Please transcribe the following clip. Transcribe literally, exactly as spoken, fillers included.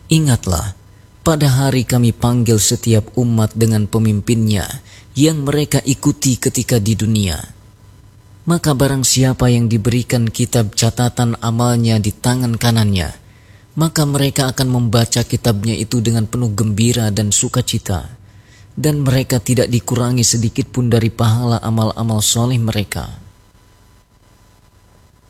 Ingatlah, pada hari kami panggil setiap umat dengan pemimpinnya yang mereka ikuti ketika di dunia. Maka barang siapa yang diberikan kitab catatan amalnya di tangan kanannya, maka mereka akan membaca kitabnya itu dengan penuh gembira dan sukacita, dan mereka tidak dikurangi sedikit pun dari pahala amal-amal soleh mereka.